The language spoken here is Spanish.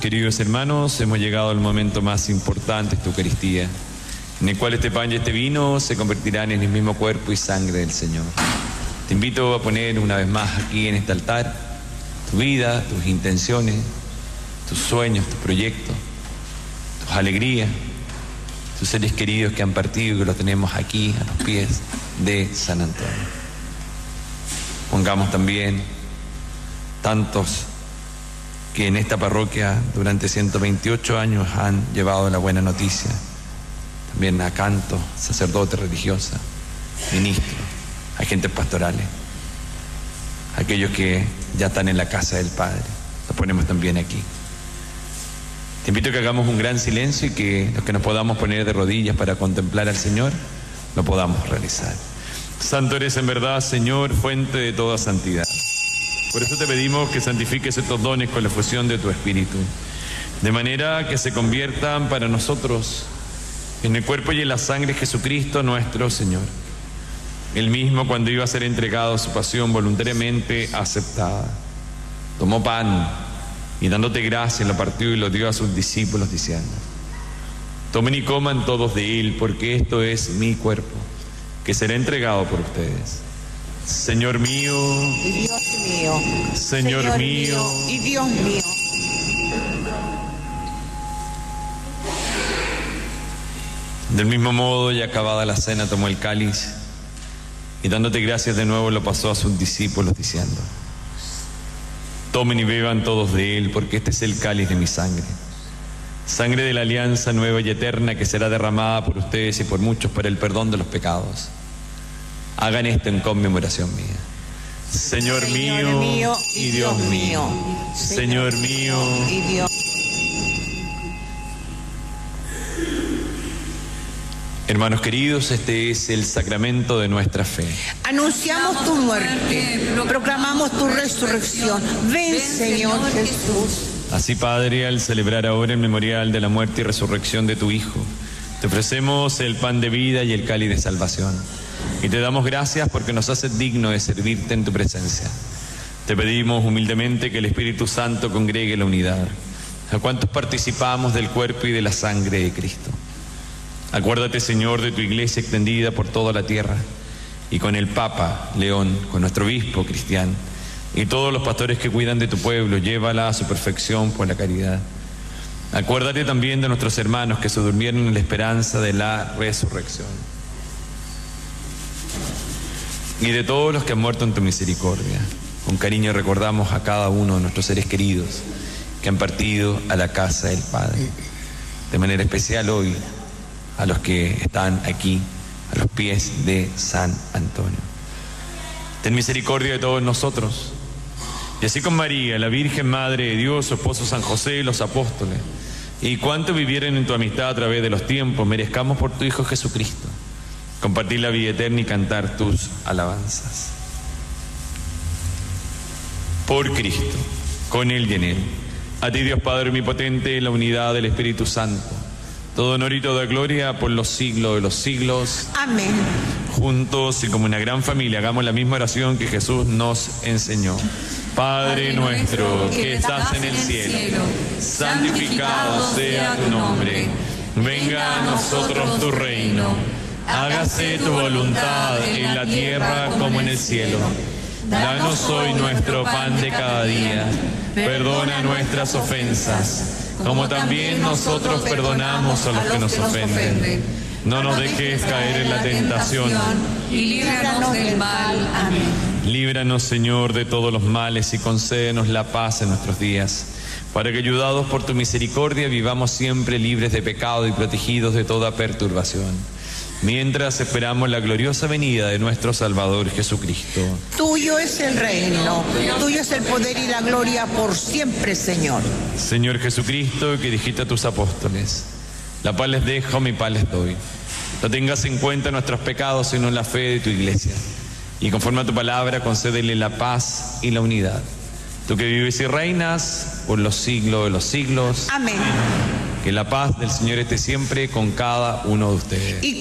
Queridos hermanos, hemos llegado al momento más importante de tu Eucaristía, en el cual este pan y este vino se convertirán en el mismo cuerpo y sangre del Señor. Te invito a poner una vez más aquí en este altar tu vida, tus intenciones, tus sueños, tus proyectos, tus alegrías, tus seres queridos que han partido y que los tenemos aquí a los pies de San Antonio. Pongamos también tantos que en esta parroquia durante 128 años han llevado la buena noticia, también a cantos, sacerdotes, religiosas, ministros, agentes pastorales, aquellos que ya están en la casa del Padre, los ponemos también aquí. Te invito a que hagamos un gran silencio y que los que nos podamos poner de rodillas para contemplar al Señor, lo podamos realizar. Santo eres en verdad, Señor, fuente de toda santidad. Por eso te pedimos que santifiques estos dones con la efusión de tu Espíritu, de manera que se conviertan para nosotros en el cuerpo y en la sangre de Jesucristo nuestro Señor. Él mismo, cuando iba a ser entregado a su pasión voluntariamente aceptada, tomó pan y dándote gracias lo partió y lo dio a sus discípulos diciendo: tomen y coman todos de él, porque esto es mi cuerpo, que será entregado por ustedes. Señor mío y Dios mío, Señor mío y Dios mío. Del mismo modo, y acabada la cena, tomó el cáliz y dándote gracias de nuevo lo pasó a sus discípulos diciendo: tomen y beban todos de él, porque este es el cáliz de mi sangre, sangre de la alianza nueva y eterna, que será derramada por ustedes y por muchos para el perdón de los pecados. Hagan esto en conmemoración mía. Señor mío y Dios mío. Señor mío y Dios. Hermanos queridos, este es el sacramento de nuestra fe. Anunciamos tu muerte, proclamamos tu resurrección. Ven, Señor Jesús. Así, Padre, al celebrar ahora el memorial de la muerte y resurrección de tu Hijo, te ofrecemos el pan de vida y el cáliz de salvación. Y te damos gracias porque nos haces digno de servirte en tu presencia. Te pedimos humildemente que el Espíritu Santo congregue la unidad a cuantos participamos del cuerpo y de la sangre de Cristo. Acuérdate, Señor, de tu iglesia extendida por toda la tierra, y con el Papa León, con nuestro obispo Cristián, y todos los pastores que cuidan de tu pueblo, llévala a su perfección por la caridad. Acuérdate también de nuestros hermanos que se durmieron en la esperanza de la resurrección, y de todos los que han muerto en tu misericordia. Con cariño recordamos a cada uno de nuestros seres queridos que han partido a la casa del Padre. De manera especial hoy a los que están aquí a los pies de San Antonio. Ten misericordia de todos nosotros, y así con María, la Virgen Madre de Dios, su esposo San José, los apóstoles, y cuantos vivieron en tu amistad a través de los tiempos, merezcamos por tu Hijo Jesucristo compartir la vida eterna y cantar tus alabanzas. Por Cristo, con Él y en Él, a ti, Dios Padre omnipotente, en la unidad del Espíritu Santo, todo honor y toda gloria por los siglos de los siglos. Amén. Juntos y como una gran familia hagamos la misma oración que Jesús nos enseñó. Padre nuestro que estás en el cielo, santificado sea tu nombre. Venga a nosotros tu reino. Hágase tu voluntad en la tierra como en el cielo. Danos hoy nuestro pan de cada día. Perdona nuestras ofensas, como también nosotros perdonamos a los que nos ofenden. No nos dejes caer en la tentación y líbranos del mal. Amén. Líbranos, Señor, de todos los males y concédenos la paz en nuestros días, para que, ayudados por tu misericordia, vivamos siempre libres de pecado y protegidos de toda perturbación, mientras esperamos la gloriosa venida de nuestro Salvador Jesucristo. Tuyo es el reino, tuyo es el poder y la gloria por siempre, Señor. Señor Jesucristo, que dijiste a tus apóstoles: la paz les dejo, mi paz les doy. No tengas en cuenta nuestros pecados, sino la fe de tu iglesia. Y conforme a tu palabra, concédele la paz y la unidad. Tú que vives y reinas por los siglos de los siglos. Amén. Que la paz del Señor esté siempre con cada uno de ustedes.